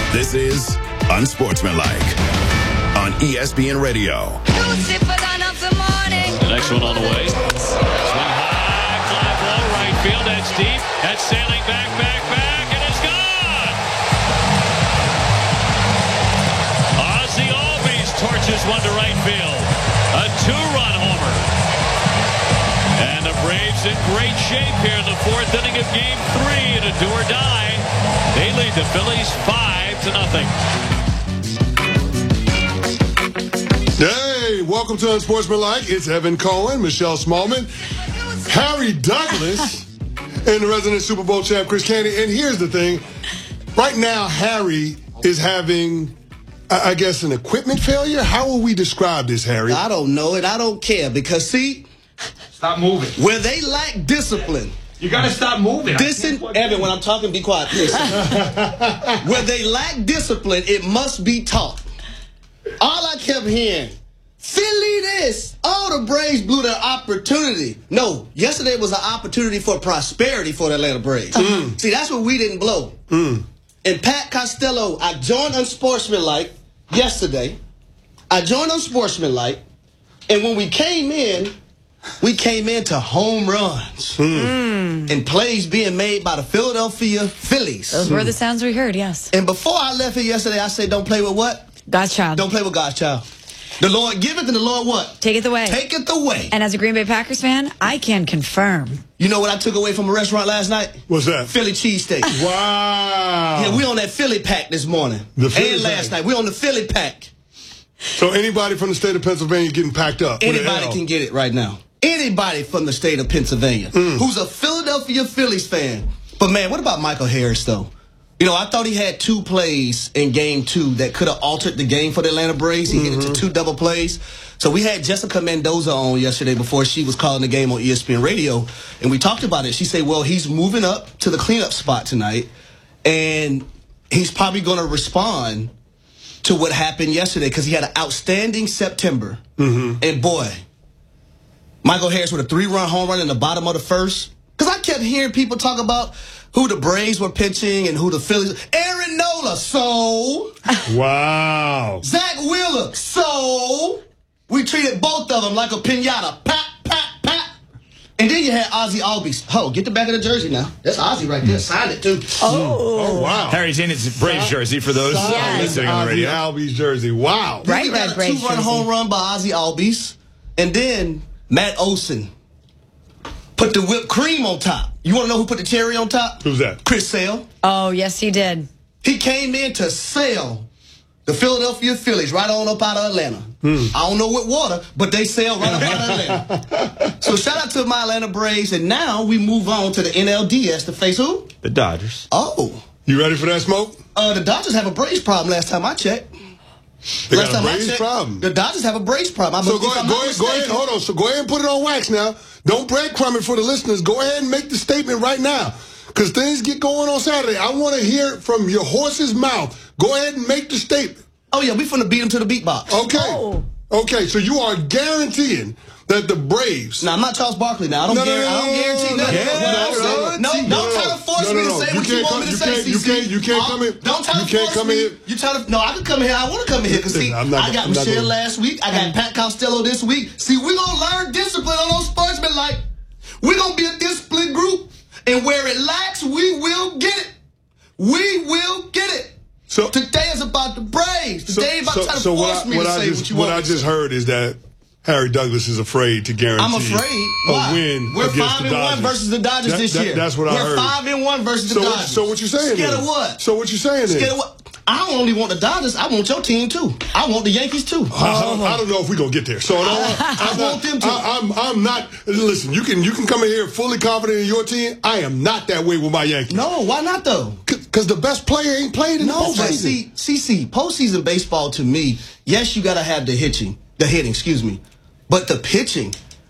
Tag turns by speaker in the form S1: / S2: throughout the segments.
S1: This is Unsportsmanlike on ESPN Radio.
S2: The next one on the way. Swing high, fly ball, right field. That's deep. That's sailing back, and it's gone. Ozzie Albies torches one to right field. A 2-run homer. And the Braves in great shape here in the 4th inning of Game 3 in a do or die. They lead the Phillies 5-0.
S3: Hey, welcome to Unsportsmanlike. It's Evan Cohen, Michelle Smallman, Harry Douglas, and the resident Super Bowl champ, Chris Canty. And here's the thing. Right now, Harry is having, I guess, an equipment failure. How will we describe this, Harry?
S4: I don't know it. I don't care because, see,
S5: stop moving.
S4: Where they lack discipline.
S5: You got to stop moving.
S4: Evan, when I'm talking, be quiet. Listen. Where they lack discipline, it must be taught. All I kept hearing, Philly this. Oh, the Braves blew their opportunity. No, yesterday was an opportunity for prosperity for the Atlanta Braves. See, that's what we didn't blow. And Pat Costello, I joined Unsportsmanlike yesterday. And when we came in to home runs and plays being made by the Philadelphia Phillies.
S6: Those were the sounds we heard, yes.
S4: And before I left here yesterday, I said, don't play with what?
S6: God's child.
S4: Don't play with God's child. The Lord give it, and the Lord what?
S6: Take it away.
S4: Take it away.
S6: And as a Green Bay Packers fan, I can confirm.
S4: You know what I took away from a restaurant last night?
S3: What's that?
S4: Philly cheesesteak.
S3: Wow.
S4: Yeah, we on that Philly pack this morning. And last night. We on the Philly pack.
S3: So anybody from the state of Pennsylvania getting packed up?
S4: Anybody can get it right now. Anybody from the state of Pennsylvania who's a Philadelphia Phillies fan. But, man, what about Michael Harris, though? You know, I thought he had 2 plays in Game 2 that could have altered the game for the Atlanta Braves. He hit it to 2 double plays. So we had Jessica Mendoza on yesterday before she was calling the game on ESPN Radio, and we talked about it. She said, well, he's moving up to the cleanup spot tonight, and he's probably going to respond to what happened yesterday because he had an outstanding September. And, boy, Michael Harris with a 3-run home run in the bottom of the 1st. Because I kept hearing people talk about who the Braves were pitching and who the Phillies. Aaron Nola, so.
S3: Wow.
S4: Zach Wheeler, so. We treated both of them like a piñata. Pat, pat, pat. And then you had Ozzie Albies. Oh, get the back of the jersey now. That's Ozzie right there. Sign it, too.
S3: Oh, wow.
S7: Harry's in his Braves jersey for those listening on the radio.
S3: Albies jersey. Wow.
S4: Then you got a 2-run home run by Ozzie Albies. And then Matt Olson put the whipped cream on top. You want to know who put the cherry on top?
S3: Who's that?
S4: Chris Sale.
S6: Oh, yes, he did.
S4: He came in to sail the Philadelphia Phillies right on up out of Atlanta. I don't know what water, but they sailed right up out of Atlanta. So shout out to my Atlanta Braves, and now we move on to the NLDS to face who?
S7: The Dodgers.
S4: Oh.
S3: You ready for that smoke?
S4: The Dodgers have a Braves problem last time I checked.
S3: They got a Braves problem.
S4: The Dodgers have a Braves problem.
S3: So go ahead, hold on. So go ahead and put it on wax now. Don't breadcrumb it for the listeners. Go ahead and make the statement right now. Because things get going on Saturday. I want to hear it from your horse's mouth. Go ahead and make the statement.
S4: Oh, yeah, we finna beat them to the beatbox.
S3: Okay.
S6: Oh.
S3: Okay, so you are guaranteeing that the Braves...
S4: Now, I'm not Charles Barkley now. I don't guarantee nothing. Don't try to force me to say what you want me to say, CC.
S3: You can't come in.
S4: Don't try to force me. You try to... No, I can come in here. I want to come in here. Because, see, I got Michelle last week. I got Pat Costello this week. See, we're going to learn discipline on Sportsmanlike. We're going to be a disciplined group. And where it lacks, we will get it. We will get it. So today is about the Braves. Today is about trying to force me to say what you want.
S3: What I just heard is that Harry Douglas is afraid to guarantee
S4: a
S3: win
S4: We're
S3: against the Dodgers.
S4: We're 5-1 versus the Dodgers this year.
S3: That's what I heard.
S4: We're 5-1 versus the Dodgers.
S3: So what you saying?
S4: Scared of what?
S3: So what you saying?
S4: Scared of what? I don't only want the Dodgers. I want your team too. I want the Yankees too.
S3: I don't know if we're gonna get there. So I
S4: want them to.
S3: I'm not. Listen, you can come in here fully confident in your team. I am not that way with my Yankees.
S4: No, why not though?
S3: Because the best player ain't played in the postseason.
S4: But see, postseason baseball to me, yes, you gotta have the hitting, excuse me, but the pitching.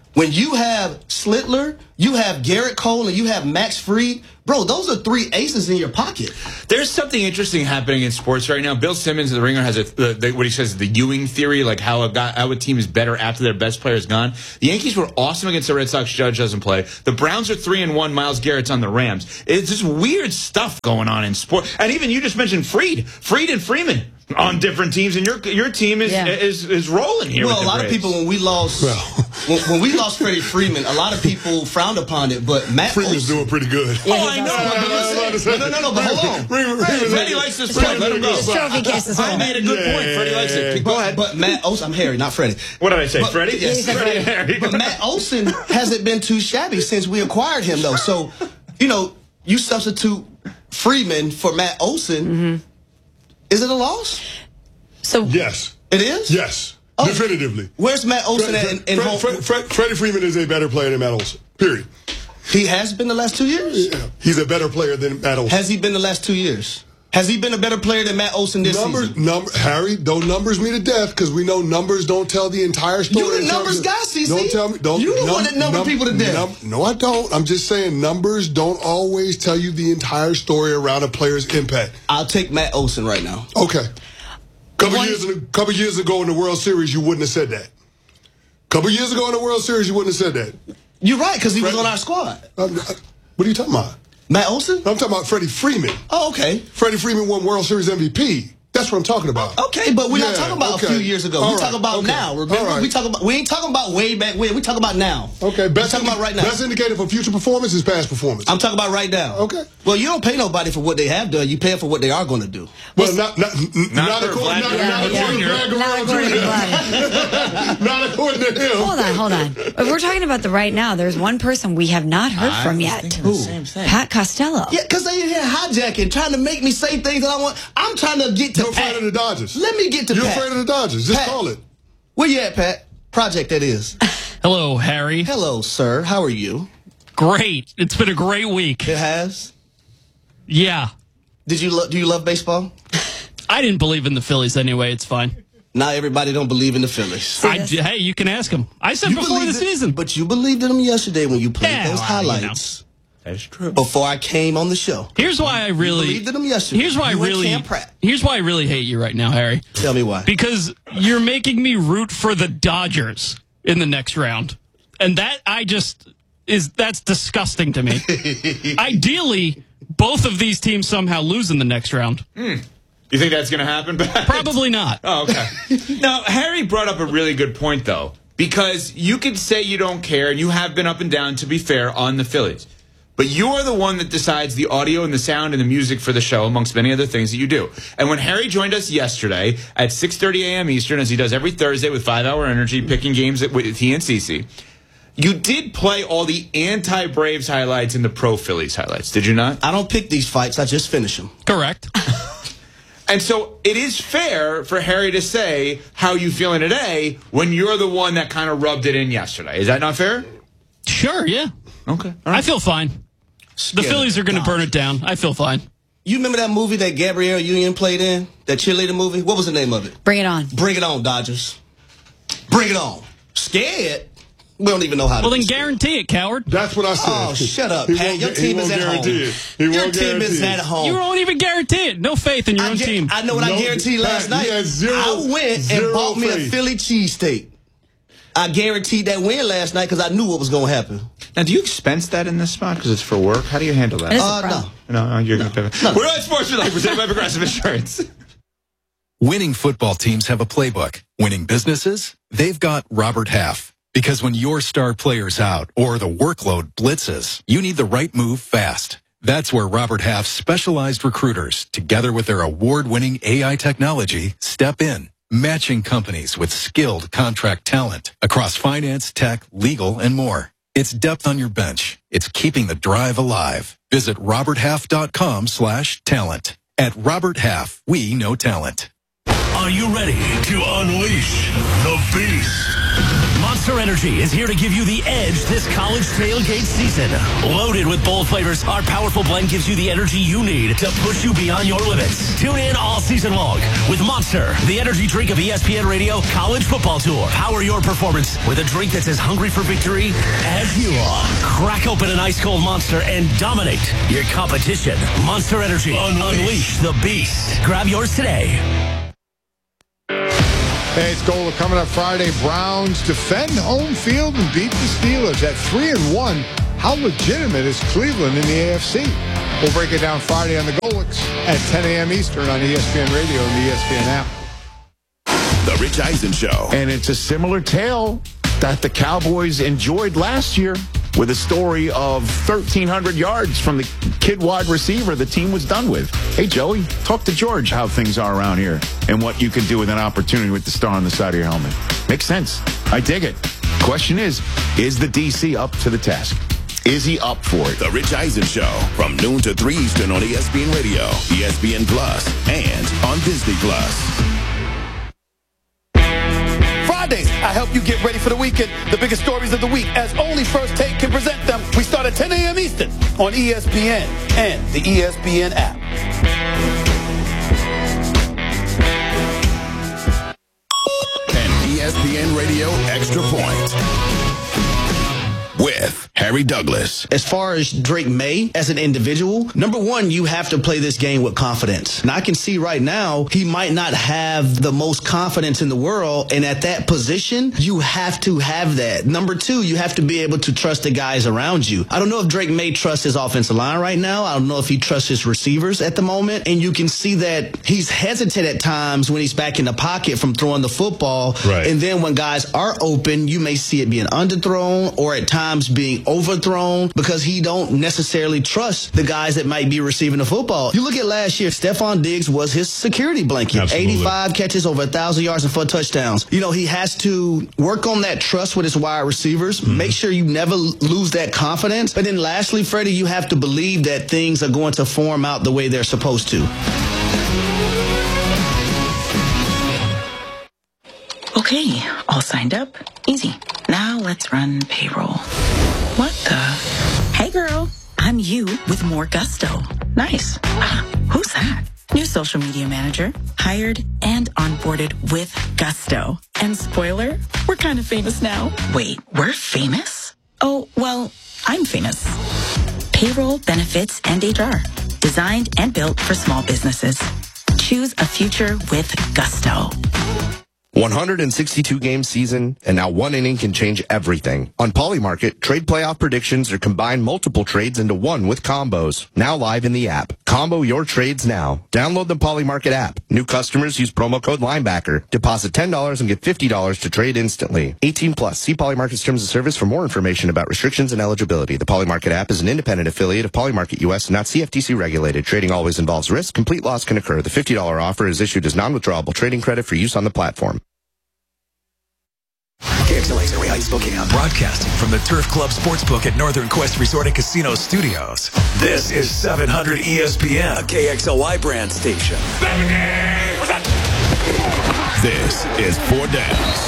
S4: When you have Slitler, you have Garrett Cole, and you have Max Fried, bro, those are 3 aces in your pocket.
S7: There's something interesting happening in sports right now. Bill Simmons of The Ringer has what he says is the Ewing theory, like how a team is better after their best player is gone. The Yankees were awesome against the Red Sox. Judge doesn't play. The Browns are 3-1. Myles Garrett's on the Rams. It's just weird stuff going on in sport. And even you just mentioned Fried and Freeman on different teams, and your team is rolling here.
S4: Well, a lot of people when we lost Freddie Freeman, a lot of people frowned upon it, but Matt
S3: Freeman's
S4: Olson,
S3: doing pretty good.
S6: Yeah,
S7: Oh, I know.
S4: No, but hold on.
S7: Freddie likes this play. Let him go.
S6: His trophy case is
S7: I
S6: full.
S7: made a good point. Freddie likes it. Go ahead.
S4: But Matt Olson, I'm Harry, not Freddie.
S7: What did I say? Freddie?
S4: Yes,
S7: Freddie and Harry.
S4: But Matt Olson hasn't been too shabby since we acquired him, though. So, you substitute Freeman for Matt Olson.
S6: Mm-hmm.
S4: Is it a loss?
S6: So
S3: Yes.
S4: It is?
S3: Yes.
S4: Oh.
S3: Definitively.
S4: Where's Matt Olson at in home?
S3: Freddie Freeman is a better player than Matt Olson. Period.
S4: He has been the last 2 years?
S3: Yeah. He's a better player than Matt Olson.
S4: Has he been the last 2 years? Has he been a better player than Matt Olson this season?
S3: Harry, don't numbers me to death because we know numbers don't tell the entire story.
S4: You the numbers guy, CC.
S3: Don't tell me.
S4: You the one that number people to death.
S3: No, I don't. I'm just saying numbers don't always tell you the entire story around a player's impact.
S4: I'll take Matt Olson right now.
S3: Okay. Couple years ago in the World Series, you wouldn't have said that. Couple years ago in the World Series, you wouldn't have said that.
S4: You're right, because he was on our squad.
S3: What are you talking about?
S4: Matt Olson?
S3: I'm talking about Freddie Freeman.
S4: Oh, okay.
S3: Freddie Freeman won World Series MVP. That's what I'm talking about.
S4: Okay, but we're not talking about a few years ago. We're talking about now. Remember, we ain't talking about way back when. We're talking about now.
S3: Okay,
S4: we're talking about right now.
S3: Best indicator for future performance is past performance.
S4: I'm talking about right now.
S3: Okay.
S4: Well, you don't pay nobody for what they have done. You pay them for what they are going to do.
S3: Well, not according to
S6: Hold on. If we're talking about the right now, there's one person we have not heard from yet.
S7: Who? Same thing.
S6: Pat Costello.
S4: Yeah, because they in here hijacking, trying to make me say things that I want. I'm trying to get to
S3: You're afraid of the Dodgers.
S4: Let me get to
S3: You're
S4: Pat.
S3: afraid of the Dodgers. Just
S4: Pat,
S3: call it.
S4: Where you at, Pat? Project that is.
S8: Hello, Harry.
S4: Hello, sir. How are you?
S8: Great. It's been a great week.
S4: It has?
S8: Yeah.
S4: Do you love baseball?
S8: I didn't believe in the Phillies anyway. It's fine.
S4: Now everybody don't believe in the Phillies.
S8: Hey, you can ask them. I said before the season.
S4: But you believed in them yesterday when you played those highlights.
S7: That's true.
S4: Before I came on the show.
S8: Here's why I really
S4: believed in them yesterday.
S8: Here's why I really hate you right now, Harry.
S4: Tell me why.
S8: Because you're making me root for the Dodgers in the next round. And that's disgusting to me. Ideally, both of these teams somehow lose in the next round.
S7: You think that's going to happen?
S8: Probably not.
S7: Oh, okay. Now, Harry brought up a really good point, though, because you could say you don't care, and you have been up and down, to be fair, on the Phillies. But you are the one that decides the audio and the sound and the music for the show, amongst many other things that you do. And when Harry joined us yesterday at 6:30 a.m. Eastern, as he does every Thursday with 5 Hour Energy, picking games with he and Cece, you did play all the anti-Braves highlights and the pro-Phillies highlights, did you not?
S4: I don't pick these fights. I just finish them.
S8: Correct.
S7: And so it is fair for Harry to say how you feeling today when you're the one that kind of rubbed it in yesterday. Is that not fair?
S8: Sure, yeah.
S7: Okay. All
S8: I feel fine. The Phillies are going to burn it down. I feel fine.
S4: You remember that movie that Gabrielle Union played in? That cheerleader movie? What was the name of it?
S6: Bring it on.
S4: Bring it on, Dodgers. Bring it on. Scared? We don't even know how to
S8: Well, then
S4: be scared.
S8: guarantee it, coward.
S3: That's what I said.
S4: Oh, shut up,
S3: He
S4: Pat.
S3: won't
S4: Your team is at home.
S3: guarantee it. He
S4: Your
S3: won't
S4: team
S3: guarantee
S4: is
S3: it.
S4: at home.
S8: You won't even guarantee it. No faith in your own team.
S4: I know what I guaranteed last
S3: Pat,
S4: night.
S3: he had
S4: I went and bought me a
S3: faith.
S4: Philly cheesesteak. I guaranteed that win last night because I knew what was going to happen.
S7: Now, do you expense that in this spot because it's for work? How do you handle that?
S6: It is a pro.
S4: No.
S7: No, you're going to We're on Sports Life, presented by Progressive Insurance.
S9: Winning football teams have a playbook. Winning businesses, they've got Robert Half. Because when your star player's out or the workload blitzes, you need the right move fast. That's where Robert Half's specialized recruiters, together with their award-winning AI technology, step in, matching companies with skilled contract talent across finance, tech, legal, and more. It's depth on your bench. It's keeping the drive alive. Visit roberthalf.com/talent. At Robert Half, we know talent.
S10: Are you ready to unleash the beast? Monster Energy is here to give you the edge this college tailgate season. Loaded with bold flavors, our powerful blend gives you the energy you need to push you beyond your limits. Tune in all season long with Monster, the energy drink of ESPN Radio College Football Tour. Power your performance with a drink that's as hungry for victory as you are. Crack open an ice-cold Monster and dominate your competition. Monster Energy. Unleash the beast. Grab yours today.
S11: Hey, it's Gola coming up Friday. Browns defend home field and beat the Steelers at 3-1. How legitimate is Cleveland in the AFC? We'll break it down Friday on the Golics at 10 a.m. Eastern on ESPN Radio and the ESPN app.
S1: The Rich Eisen Show.
S12: And it's a similar tale that the Cowboys enjoyed last year with a story of 1,300 yards from the kid wide receiver the team was done with. Hey, Joey, talk to George how things are around here and what you can do with an opportunity with the star on the side of your helmet. Makes sense. I dig it. Question is the DC up to the task? Is he up for it?
S1: The Rich Eisen Show from noon to 3 Eastern on ESPN Radio, ESPN Plus, and on Disney Plus.
S13: Fridays, I help you get ready for the weekend. The biggest stories of the week, as only First Take can present them. We start at 10 a.m. Eastern on ESPN and the ESPN app.
S1: And ESPN Radio Extra Point with Harry Douglas.
S4: As far as Drake May as an individual, number one, you have to play this game with confidence. And I can see right now he might not have the most confidence in the world. And at that position, you have to have that. Number two, you have to be able to trust the guys around you. I don't know if Drake May trusts his offensive line right now. I don't know if he trusts his receivers at the moment. And you can see that he's hesitant at times when he's back in the pocket from throwing the football.
S14: Right.
S4: And then when guys are open, you may see it being underthrown or at times being overthrown because he don't necessarily trust the guys that might be receiving the football. You look at last year, Stephon Diggs was his security blanket.
S14: Absolutely.
S4: 85 catches, over 1,000 yards and 4 touchdowns. You know, he has to work on that trust with his wide receivers. Make sure you never lose that confidence. But then lastly, Freddie, you have to believe that things are going to form out the way they're supposed to.
S15: Okay, all signed up. Easy. Now let's run payroll. What the? Hey girl, I'm you with more gusto. Nice. Who's that? New social media manager. Hired and onboarded with gusto. And spoiler, we're kind of famous now. Wait, we're famous? Oh, well, I'm famous. Payroll, benefits, and HR. Designed and built for small businesses. Choose a future with gusto.
S16: 162-game season, and now one inning can change everything. On Polymarket, trade playoff predictions are combine multiple trades into one with combos. Now live in the app. Combo your trades now. Download the Polymarket app. New customers use promo code Linebacker. Deposit $10 and get $50 to trade instantly. 18 plus. See Polymarket's terms of service for more information about restrictions and eligibility. The Polymarket app is an independent affiliate of Polymarket US, not CFTC regulated. Trading always involves risk. Complete loss can occur. The $50 offer is issued as non-withdrawable trading credit for use on the platform.
S17: KXLA's Harry Heights Spokane, broadcasting from the Turf Club Sportsbook at Northern Quest Resort and Casino Studios. This is 700 ESPN, a KXLY brand station.
S1: This is 4 Downs.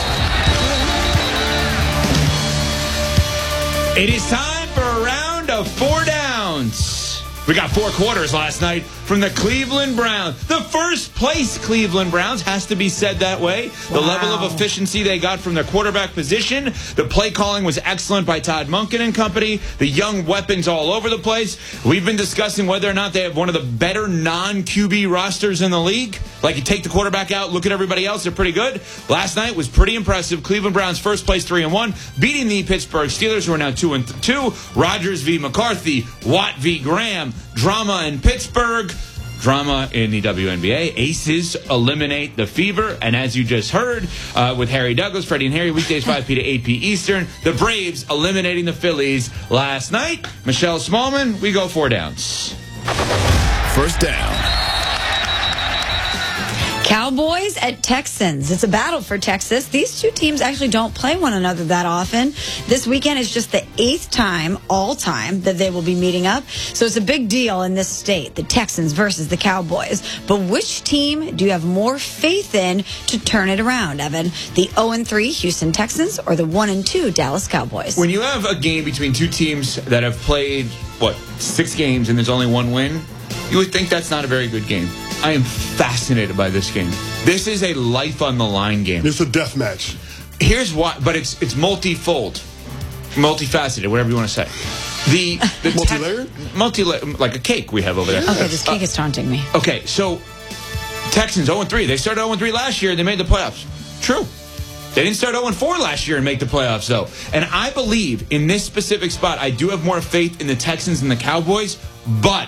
S7: It is time for a round of 4 downs. We got 4 quarters last night from the Cleveland Browns. The first place Cleveland Browns, has to be said that way. The level of efficiency they got from their quarterback position. The play calling was excellent by Todd Monken and company. The young weapons all over the place. We've been discussing whether or not they have one of the better non-QB rosters in the league. Like, you take the quarterback out, look at everybody else, they're pretty good. Last night was pretty impressive. Cleveland Browns first place 3-1, beating the Pittsburgh Steelers, who are now 2-2. Rodgers v. McCarthy, Watt v. Graham, drama in Pittsburgh, drama in the WNBA. Aces eliminate the Fever. And as you just heard with Harry Douglas, Freddie and Harry, weekdays 5 p to 8 p Eastern, the Braves eliminating the Phillies last night. Michelle Smallman, we go 4 downs.
S1: First down.
S6: Cowboys at Texans. It's a battle for Texas. These two teams actually don't play one another that often. This weekend is just the 8th time all time that they will be meeting up. So it's a big deal in this state, the Texans versus the Cowboys. But which team do you have more faith in to turn it around, Evan? The 0-3 Houston Texans or the 1-2 Dallas Cowboys?
S7: When you have a game between two teams that have played, 6 games and there's only one win, you would think that's not a very good game. I am fascinated by this game. This is a life on the line game.
S3: It's a death match.
S7: Here's why, but it's multifold, multifaceted, whatever you want to say. The
S3: multi-layered?
S7: Like a cake we have over there.
S6: Okay, this cake is taunting me.
S7: Okay, so Texans 0-3. They started 0-3 last year and they made the playoffs. True. They didn't start 0-4 last year and make the playoffs, though. And I believe in this specific spot, I do have more faith in the Texans than the Cowboys. But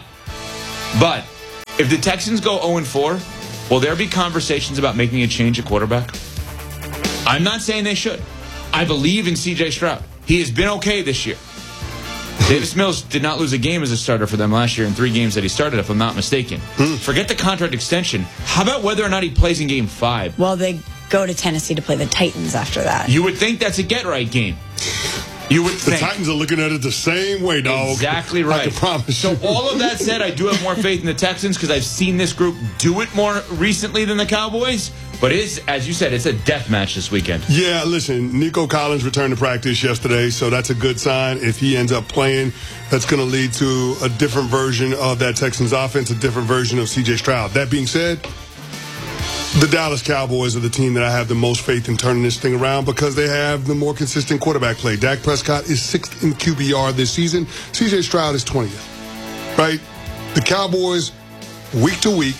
S7: if the Texans go 0-4, will there be conversations about making a change at quarterback? I'm not saying they should. I believe in C.J. Stroud. He has been okay this year. Davis Mills did not lose a game as a starter for them last year in 3 games that he started, if I'm not mistaken. Forget the contract extension. How about whether or not he plays in Game 5?
S6: Well, they go to Tennessee to play the Titans after that.
S7: You would think that's a get-right game. You would think.
S3: The Titans are looking at it the same way, dog.
S7: Exactly right.
S3: I can promise
S7: so
S3: you.
S7: all of that said, I do have more faith in the Texans because I've seen this group do it more recently than the Cowboys. But it is, as you said, it's a death match this weekend.
S3: Yeah, listen, Nico Collins returned to practice yesterday, so that's a good sign. If he ends up playing, that's going to lead to a different version of that Texans offense, a different version of C.J. Stroud. That being said, the Dallas Cowboys are the team that I have the most faith in turning this thing around because they have the more consistent quarterback play. Dak Prescott is 6th in QBR this season. C.J. Stroud is 20th, right? The Cowboys, week to week,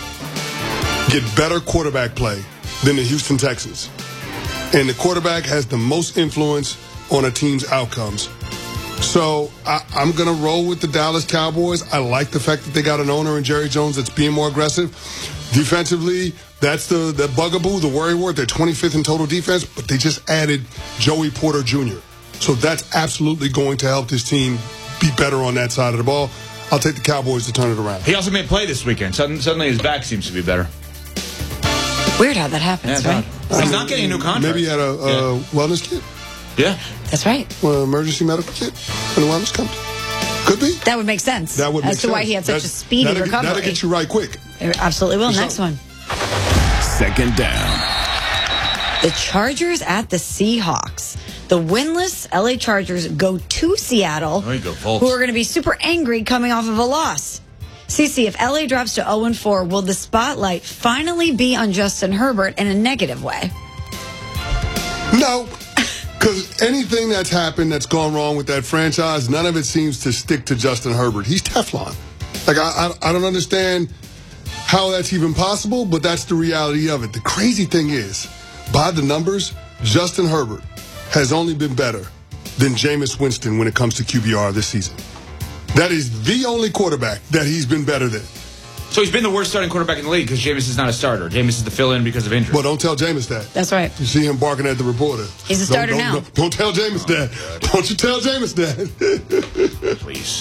S3: get better quarterback play than the Houston Texans. And the quarterback has the most influence on a team's outcomes. So I'm going to roll with the Dallas Cowboys. I like the fact that they got an owner in Jerry Jones that's being more aggressive. Defensively, that's the bugaboo, the worry word. They're 25th in total defense, but they just added Joey Porter Jr. So that's absolutely going to help this team be better on that side of the ball. I'll take the Cowboys to turn it around.
S7: He also made a play this weekend. Suddenly his back seems to be better.
S6: Weird how that happens, right?
S7: He's not getting a new contract.
S3: Maybe he had a wellness kit.
S7: Yeah.
S6: That's right.
S3: Well, emergency medical kit when the wellness comes. Could be.
S6: That would make sense.
S3: That would make
S6: as to
S3: sense.
S6: why he had such a speedy recovery.
S3: That'll get you right quick.
S6: It absolutely will. Next one.
S1: Second down.
S6: The Chargers at the Seahawks. The winless LA Chargers go to Seattle,
S7: There you go, Volts.
S6: who are going to be super angry coming off of a loss. CC, if LA drops to 0-4, will the spotlight finally be on Justin Herbert in a negative way?
S3: No. Because anything that's happened that's gone wrong with that franchise, none of it seems to stick to Justin Herbert. He's Teflon. Like, I don't understand how that's even possible, but that's the reality of it. The crazy thing is, by the numbers, Justin Herbert has only been better than Jameis Winston when it comes to QBR this season. That is the only quarterback that he's been better than.
S7: So he's been the worst starting quarterback in the league because Jameis is not a starter. Jameis is the fill-in because of injury.
S3: Well, don't tell Jameis that.
S6: That's right.
S3: You see him barking at the reporter.
S6: He's a starter now.
S3: Don't tell Jameis that. Don't you tell Jameis that.
S7: Please.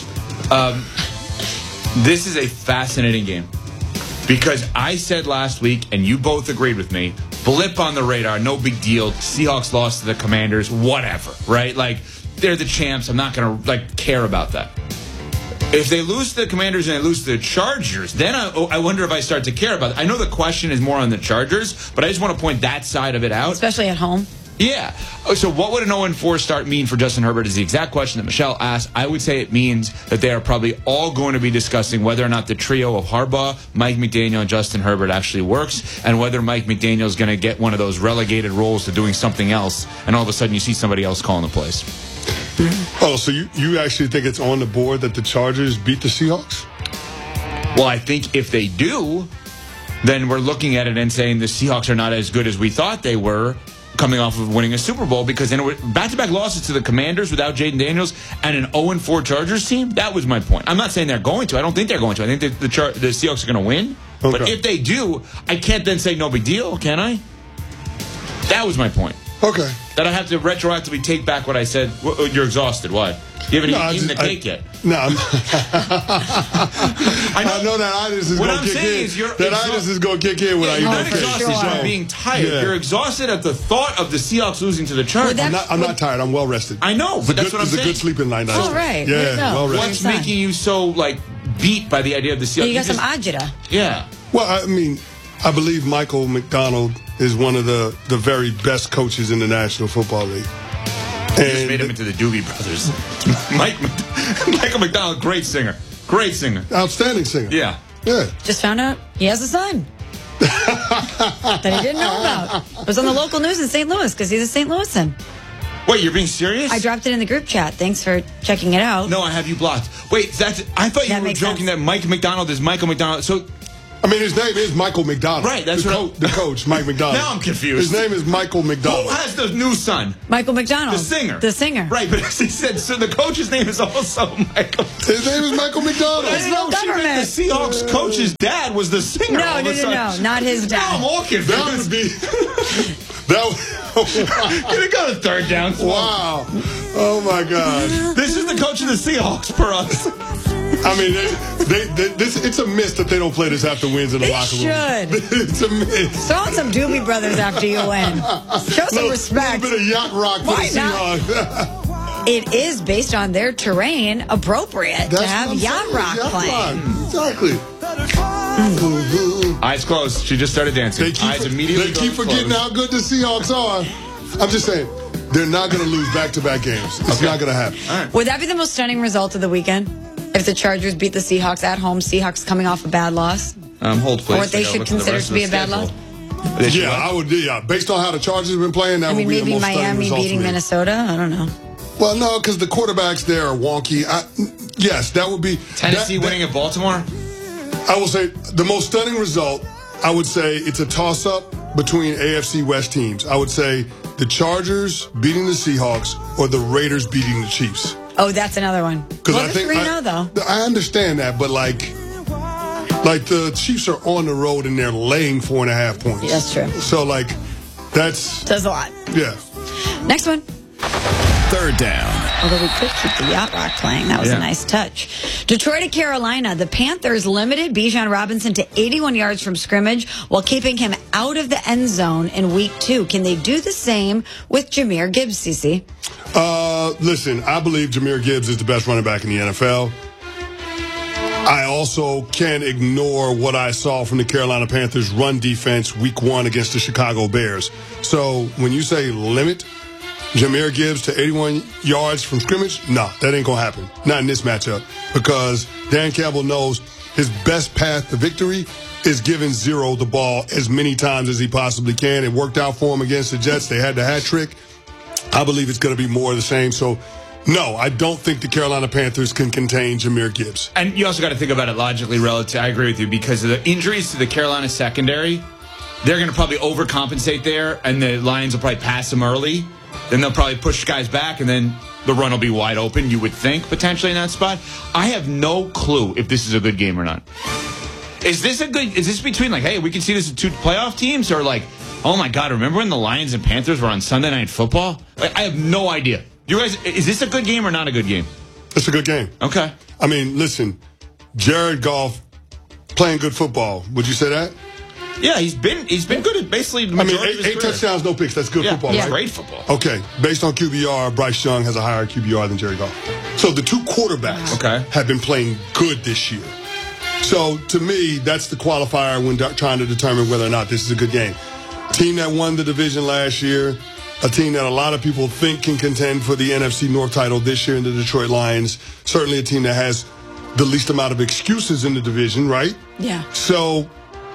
S7: This is a fascinating game because I said last week, and you both agreed with me, blip on the radar, no big deal. Seahawks lost to the Commanders, whatever, right? Like, they're the champs. I'm not going to, care about that. If they lose to the Commanders and they lose to the Chargers, then I wonder if I start to care about it. I know the question is more on the Chargers, but I just want to point that side of it out.
S6: Especially at home.
S7: Yeah. So what would an 0-4 start mean for Justin Herbert is the exact question that Michelle asked. I would say it means that they are probably all going to be discussing whether or not the trio of Harbaugh, Mike McDaniel, and Justin Herbert actually works, and whether Mike McDaniel is going to get one of those relegated roles to doing something else, and all of a sudden you see somebody else calling the plays.
S3: Oh, so you actually think it's on the board that the Chargers beat the Seahawks?
S7: Well, I think if they do, then we're looking at it and saying the Seahawks are not as good as we thought they were coming off of winning a Super Bowl, because then back-to-back losses to the Commanders without Jaden Daniels and an 0-4 Chargers team, that was my point. I'm not saying they're going to. I don't think they're going to. I think the Seahawks are going to win. Okay. But if they do, I can't then say no big deal, can I? That was my point.
S3: Okay.
S7: That I have to retroactively take back what I said. You're exhausted. Why? You haven't eaten the cake yet.
S3: No, I know that itis is
S7: What
S3: going
S7: I'm
S3: to kick
S7: saying
S3: in.
S7: is you're
S3: that itis is going to kick in when I eat
S7: you're
S3: that
S7: not
S3: cake.
S7: exhausted. You're being tired.
S3: Yeah.
S7: You're exhausted at the thought of the Seahawks losing to the Chargers.
S3: I'm not tired. I'm well rested.
S7: I know, but that's what I'm
S3: saying. It's a good sleeping night.
S6: Oh, right.
S3: Yeah, well rested.
S7: What's making you so beat by the idea of the Seahawks?
S6: You got some agita.
S7: Yeah.
S3: Well, I mean, I believe Michael McDonald is one of the very best coaches in the National Football League.
S7: You just made him into the Doobie Brothers. Michael McDonald, great singer. Great singer.
S3: Outstanding singer.
S7: Yeah.
S3: Yeah.
S6: Just found out he has a son that he didn't know about. It was on the local news in St. Louis because he's a St. Louisan.
S7: Wait, you're being serious?
S6: I dropped it in the group chat. Thanks for checking it out.
S7: No, I have you blocked. Wait, I thought you were joking that Mike McDonald is Michael McDonald. So,
S3: I mean, his name is Michael McDonald.
S7: Right, that's
S3: the coach, Mike McDonald.
S7: Now I'm confused.
S3: His name is Michael McDonald.
S7: Who has the new son?
S6: Michael McDonald.
S7: The singer.
S6: The singer.
S7: Right, but as he said, so the coach's name is also Michael.
S3: His name is Michael McDonald.
S7: I didn't know she meant the Seahawks coach's dad was the singer.
S6: No, not his dad.
S7: Now I'm all confused.
S3: That would be...
S7: Can it go to third down?
S3: Wow. Oh, my God.
S7: This is the coach of the Seahawks for us.
S3: I mean, it's a miss that they don't play this after wins in the locker room.
S6: Should.
S3: It's a miss.
S6: Throw in some Doobie Brothers after you win. Show some respect.
S3: A little bit of yacht rock for
S6: Why
S3: the Seahawks.
S6: It is based on their terrain appropriate to have yacht rock playing.
S3: Exactly.
S7: Eyes closed. She just started dancing. Eyes immediately
S3: They keep forgetting how good the Seahawks are. I'm just saying, they're not going to lose back-to-back games. It's not going to happen.
S7: Right.
S6: Would that be the most stunning result of the weekend? If the Chargers beat the Seahawks at home, Seahawks coming off a bad loss?
S7: Hold please.
S6: Or what they should consider to be a bad loss?
S3: Yeah, I would. Yeah, based on how the Chargers have been playing, that would be the most stunning
S6: Miami
S3: result
S6: beating
S3: to me.
S6: Minnesota? I don't know.
S3: Well, no, because the quarterbacks there are wonky. Yes, that would be...
S7: Tennessee winning at Baltimore?
S3: I will say the most stunning result, I would say it's a toss-up between AFC West teams. I would say the Chargers beating the Seahawks or the Raiders beating the Chiefs.
S6: Oh, that's another one. Well,
S3: I think
S6: 3-0, though.
S3: I understand that, but like the Chiefs are on the road and they're laying 4.5 points.
S6: That's true.
S3: So that's
S6: a lot.
S3: Yeah.
S6: Next one.
S1: Third down.
S6: Although we could keep the yacht rock playing. That was a nice touch. Detroit to Carolina. The Panthers limited Bijan Robinson to 81 yards from scrimmage while keeping him out of the end zone in week 2. Can they do the same with Jahmyr Gibbs, CC?
S3: Listen, I believe Jahmyr Gibbs is the best running back in the NFL. I also can't ignore what I saw from the Carolina Panthers run defense week 1 against the Chicago Bears. So when you say limit Jahmyr Gibbs to 81 yards from scrimmage, no, that ain't going to happen. Not in this matchup. Because Dan Campbell knows his best path to victory is giving Zero the ball as many times as he possibly can. It worked out for him against the Jets. They had the hat trick. I believe it's going to be more of the same. So, no, I don't think the Carolina Panthers can contain Jahmyr Gibbs.
S7: And you also got to think about it logically relative. I agree with you because of the injuries to the Carolina secondary. They're going to probably overcompensate there, and the Lions will probably pass them early. Then they'll probably push guys back, and then the run will be wide open, you would think, potentially in that spot. I have no clue if this is a good game or not. Is this between hey, we can see this as 2 playoff teams, or oh my God, remember when the Lions and Panthers were on Sunday Night Football? I have no idea. You guys, is this a good game or not a good game?
S3: It's a good game.
S7: Okay.
S3: I mean, listen, Jared Goff playing good football. Would you say that?
S7: Yeah, he's been good at basically the majority of his
S3: 8
S7: career.
S3: touchdowns, no picks. That's good football, right?
S7: Great football.
S3: Okay, based on QBR, Bryce Young has a higher QBR than Jared Goff. So the 2 quarterbacks have been playing good this year. So to me, that's the qualifier when trying to determine whether or not this is a good game. Team that won the division last year, a team that a lot of people think can contend for the NFC North title this year in the Detroit Lions. Certainly a team that has the least amount of excuses in the division, right?
S6: Yeah.
S3: So,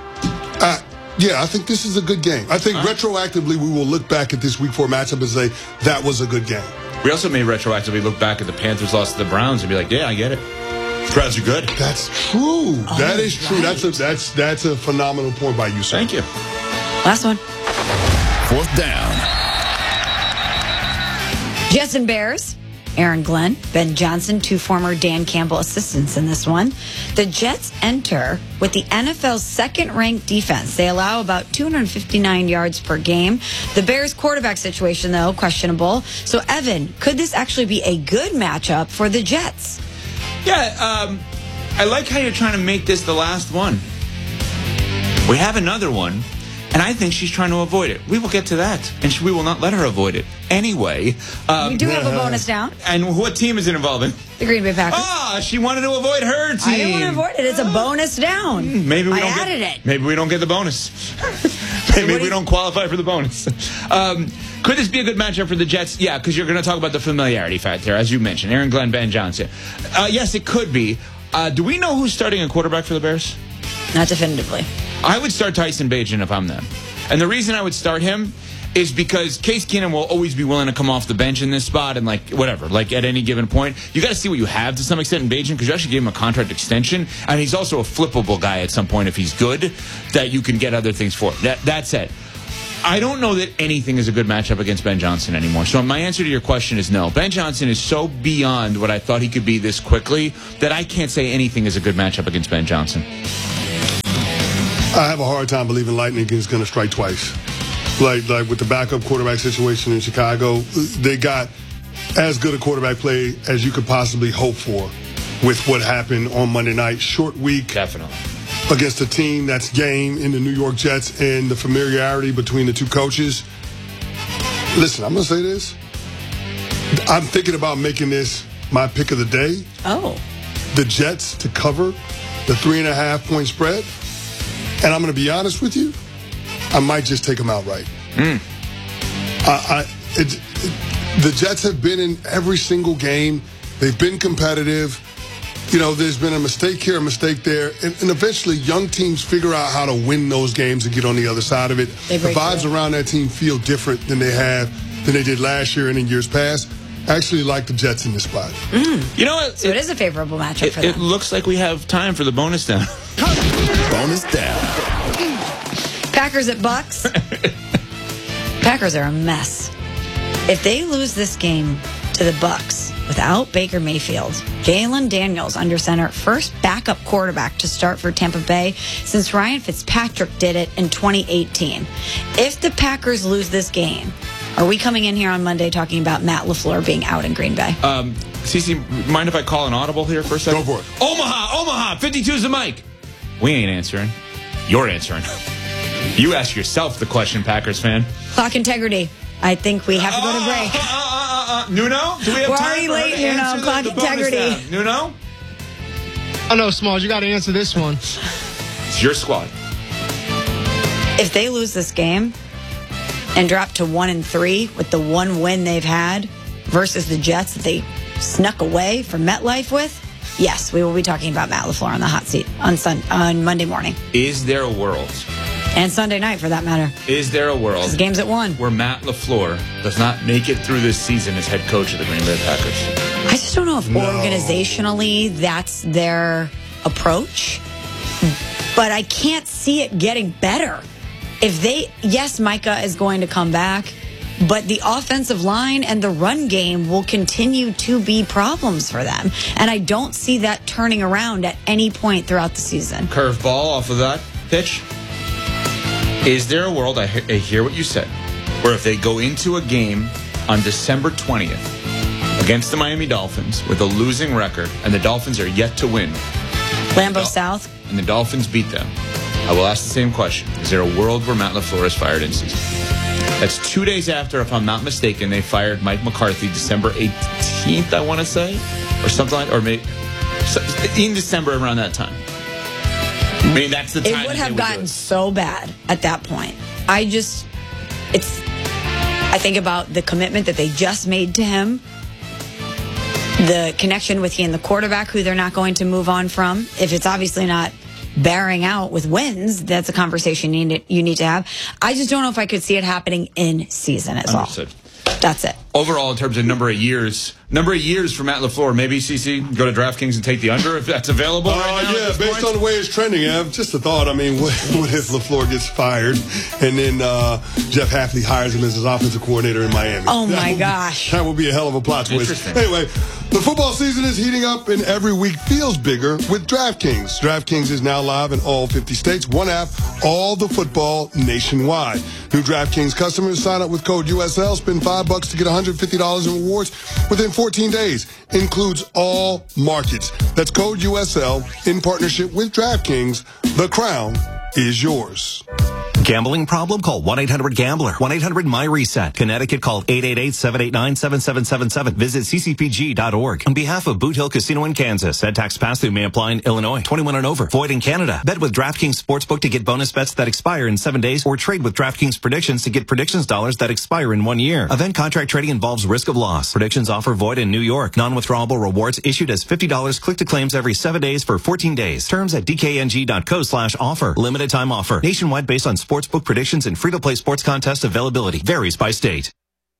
S3: I think this is a good game. I think retroactively we will look back at this Week 4 matchup and say that was a good game.
S7: We also may retroactively look back at the Panthers loss to the Browns and be like, yeah, I get it. The Browns are good.
S3: That's true. That is true. That's a phenomenal point by you, sir.
S7: Thank you.
S6: Last one.
S1: 4th down.
S6: Jets and Bears. Aaron Glenn, Ben Johnson, 2 former Dan Campbell assistants in this one. The Jets enter with the NFL's second-ranked defense. They allow about 259 yards per game. The Bears' quarterback situation, though, questionable. So, Evan, could this actually be a good matchup for the Jets?
S7: Yeah, I like how you're trying to make this the last one. We have another one, and I think she's trying to avoid it. We will get to that, and we will not let her avoid it. Anyway.
S6: We do have a bonus down.
S7: And what team is it involving?
S6: The Green Bay Packers.
S7: She wanted to avoid her team.
S6: I didn't want to avoid it. It's a bonus down.
S7: Maybe we
S6: I
S7: don't
S6: added it.
S7: Maybe we don't get the bonus. Maybe we don't qualify for the bonus. Could this be a good matchup for the Jets? Yeah, because you're going to talk about the familiarity factor, as you mentioned. Aaron Glenn, Ben Johnson. Yes, it could be. Do we know who's starting a quarterback for the Bears?
S6: Not definitively.
S7: I would start Tyson Bagent if I'm them. And the reason I would start him is because Case Keenum will always be willing to come off the bench in this spot and, at any given point. You got to see what you have to some extent in Bagent because you actually gave him a contract extension. And he's also a flippable guy at some point if he's good that you can get other things for. That said, I don't know that anything is a good matchup against Ben Johnson anymore. So my answer to your question is no. Ben Johnson is so beyond what I thought he could be this quickly that I can't say anything is a good matchup against Ben Johnson.
S3: I have a hard time believing Lightning is going to strike twice. Like with the backup quarterback situation in Chicago, they got as good a quarterback play as you could possibly hope for with what happened on Monday night. Short week.
S7: Definitely.
S3: Against a team that's game in the New York Jets and the familiarity between the two coaches. Listen, I'm going to say this. I'm thinking about making this my pick of the day.
S6: Oh.
S3: The Jets to cover the 3.5-point spread. And I'm going to be honest with you, I might just take them outright. The Jets have been in every single game. They've been competitive. You know, there's been a mistake here, a mistake there. And eventually, young teams figure out how to win those games and get on the other side of it. The vibes around that team feel different than they did last year and in years past. I actually like the Jets in this spot.
S7: You know what?
S6: So it is a favorable matchup for them.
S7: It looks like we have time for the bonus down.
S1: Bonus down.
S6: Packers at Bucks. Packers are a mess. If they lose this game to the Bucks without Baker Mayfield, Jalen Daniels under center, first backup quarterback to start for Tampa Bay since Ryan Fitzpatrick did it in 2018. If the Packers lose this game, are we coming in here on Monday talking about Matt LaFleur being out in Green Bay?
S7: Cece, mind if I call an audible here for a second?
S3: Go for it.
S7: Omaha, 52's the mic. We ain't answering. You're answering. You ask yourself the question, Packers fan.
S6: Clock integrity. I think we have to go to break.
S7: Nuno? Do we have
S6: We're
S7: time
S6: already
S7: for
S6: late,
S7: her to
S6: Nuno.
S7: answer
S6: Clock
S7: the bonus
S6: integrity.
S7: down? Nuno?
S14: Oh, no, Smalls, you got to answer this one.
S7: It's your squad.
S6: If they lose this game and drop to 1-3 with the one win they've had versus the Jets that they snuck away from MetLife with, yes, we will be talking about Matt LaFleur on the hot seat on Monday morning.
S7: Is there a world?
S6: And Sunday night, for that matter.
S7: Is there a world?
S6: The game's at 1.
S7: Where Matt LaFleur does not make it through this season as head coach of the Green Bay Packers?
S6: I just don't know if organizationally that's their approach. But I can't see it getting better. Yes, Micah is going to come back, but the offensive line and the run game will continue to be problems for them. And I don't see that turning around at any point throughout the season.
S7: Curveball off of that pitch. Is there a world, I hear what you said, where if they go into a game on December 20th against the Miami Dolphins with a losing record and the Dolphins are yet to win,
S6: Lambeau South,
S7: and the Dolphins beat them, I will ask the same question. Is there a world where Matt LaFleur is fired in season? That's 2 days after, if I'm not mistaken, they fired Mike McCarthy December 18th, I want to say, or something like, or maybe in December around that time. I mean, that's the time.
S6: It would have gotten so bad at that point. I think about the commitment that they just made to him, the connection with he and the quarterback, who they're not going to move on from. If it's obviously not bearing out with wins, that's a conversation you need to have. I just don't know if I could see it happening in season as well. That's it.
S7: Overall, in terms of number of years, number of years for Matt LaFleur. Maybe CC go to DraftKings and take the under if that's available right now.
S3: Yeah, based on the way it's trending, Ev, just a thought. I mean, what if LaFleur gets fired and then Jeff Hafley hires him as his offensive coordinator in Miami?
S6: Oh, my gosh.
S3: That would be a hell of a plot twist. Anyway, the football season is heating up and every week feels bigger with DraftKings. DraftKings is now live in all 50 states. One app, all the football nationwide. New DraftKings customers sign up with code USL, spend $5 to get $150 in rewards within 14 days. Includes all markets. That's code USL in partnership with DraftKings. The crown is yours.
S18: Gambling problem? Call 1-800-GAMBLER. 1-800-MY-RESET. Connecticut, call 888-789-7777. Visit ccpg.org. On behalf of Boot Hill Casino in Kansas, said tax pass-through may apply in Illinois. 21 and over. Void in Canada. Bet with DraftKings Sportsbook to get bonus bets that expire in 7 days, or trade with DraftKings Predictions to get predictions dollars that expire in 1 year. Event contract trading involves risk of loss. Predictions offer void in New York. Non-withdrawable rewards issued as $50 click to claims every 7 days for 14 days. Terms at dkng.co/offer. Limited time offer. Nationwide based on sportsbook predictions and free-to-play sports contest availability. Varies by state.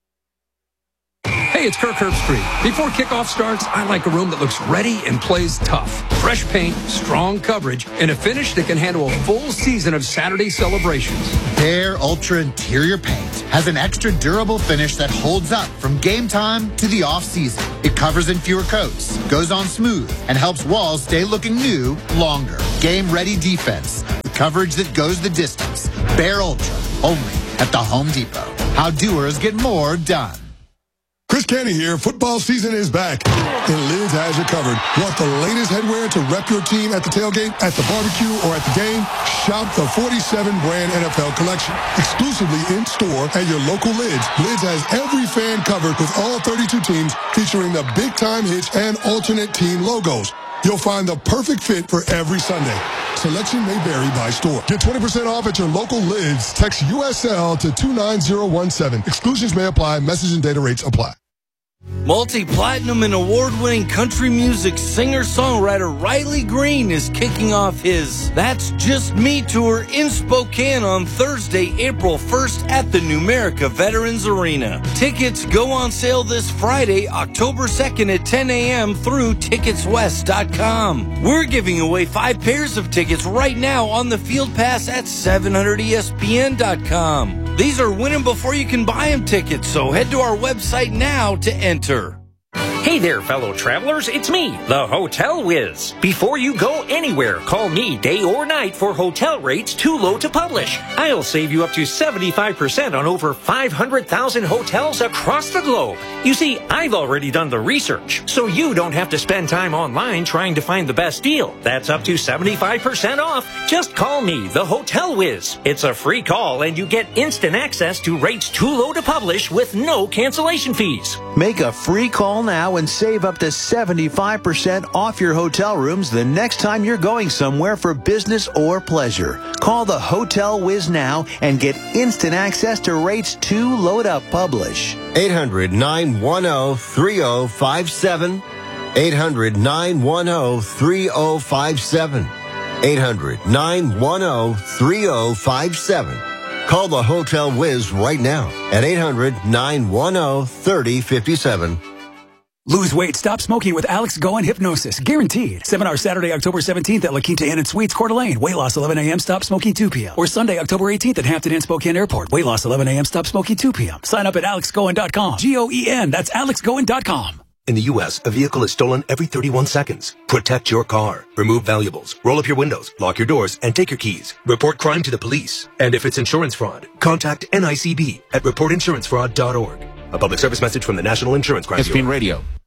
S19: Hey, it's Kirk Herbstreit. Before kickoff starts, I like a room that looks ready and plays tough. Fresh paint, strong coverage, and a finish that can handle a full season of Saturday celebrations.
S20: Behr Ultra Interior Paint has an extra durable finish that holds up from game time to the off-season. It covers in fewer coats, goes on smooth, and helps walls stay looking new longer. Game-ready defense, the coverage that goes the distance. Behr Ultra, only at the Home Depot. How doers get more done.
S3: Chris Canty here. Football season is back, and Lids has you covered. Want the latest headwear to rep your team at the tailgate, at the barbecue, or at the game? Shop the 47 brand NFL collection, exclusively in store at your local Lids. Lids has every fan covered with all 32 teams, featuring the big time hits and alternate team logos. You'll find the perfect fit for every Sunday. Selection may vary by store. Get 20% off at your local Lids. Text USL to 29017. Exclusions may apply. Message and data rates apply.
S21: Multi-platinum and award-winning country music singer-songwriter Riley Green is kicking off his That's Just Me tour in Spokane on Thursday, April 1st at the Numerica Veterans Arena. Tickets go on sale this Friday, October 2nd at 10 a.m. through Ticketswest.com. We're giving away 5 pairs of tickets right now on the Field Pass at 700ESPN.com. These are winning before you can buy them tickets, so head to our website now to enter.
S22: Hey there, fellow travelers. It's me, the Hotel Whiz. Before you go anywhere, call me day or night for hotel rates too low to publish. I'll save you up to 75% on over 500,000 hotels across the globe. You see, I've already done the research, so you don't have to spend time online trying to find the best deal. That's up to 75% off. Just call me, the Hotel Whiz. It's a free call, and you get instant access to rates too low to publish with no cancellation fees.
S23: Make a free call now and save up to 75% off your hotel rooms the next time you're going somewhere for business or pleasure. Call the Hotel Whiz now and get instant access to rates too low to publish.
S24: 800-910-3057. 800-910-3057. 800-910-3057. Call the Hotel Whiz right now at 800-910-3057.
S25: Lose weight, stop smoking with Alex Goen Hypnosis. Guaranteed. Seminar Saturday, October 17th at La Quinta Inn and Suites, Coeur d'Alene. Weight loss 11 a.m., stop smoking 2 p.m. Or Sunday, October 18th at Hampton Inn, Spokane Airport. Weight loss 11 a.m., stop smoking 2 p.m. Sign up at alexgoen.com. Goen, that's alexgoen.com.
S26: In the U.S., a vehicle is stolen every 31 seconds. Protect your car. Remove valuables. Roll up your windows. Lock your doors. And take your keys. Report crime to the police. And if it's insurance fraud, contact NICB at reportinsurancefraud.org. A public service message from the National Insurance Crime Bureau.
S12: ESPN Radio.